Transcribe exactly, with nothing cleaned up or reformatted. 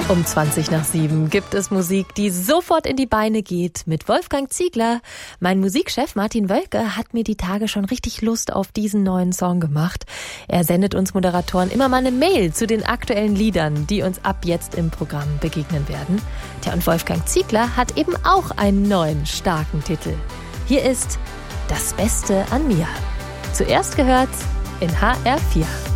Um zwanzig nach sieben gibt es Musik, die sofort in die Beine geht mit Wolfgang Ziegler. Mein Musikchef Martin Wölke hat mir die Tage schon richtig Lust auf diesen neuen Song gemacht. Er sendet uns Moderatoren immer mal eine Mail zu den aktuellen Liedern, die uns ab jetzt im Programm begegnen werden. Tja, und Wolfgang Ziegler hat eben auch einen neuen, starken Titel. Hier ist Das Beste an mir. Zuerst gehört's in H R vier.